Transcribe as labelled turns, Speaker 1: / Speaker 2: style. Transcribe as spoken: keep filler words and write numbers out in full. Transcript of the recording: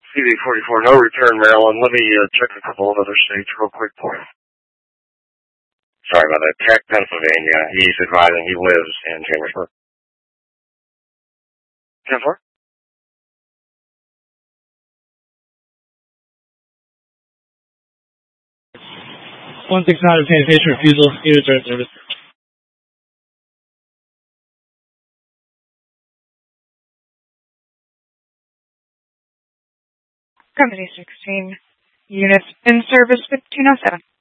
Speaker 1: C D forty-four, no return, Maryland. Let me uh, check a couple of other states real quick for you. Sorry about that. Tech, Pennsylvania. He's advising he lives in Chambersburg. ten four?
Speaker 2: one six nine, obtained patient refusal. Need return service.
Speaker 3: Company sixteen. Units in service fifteen oh seven.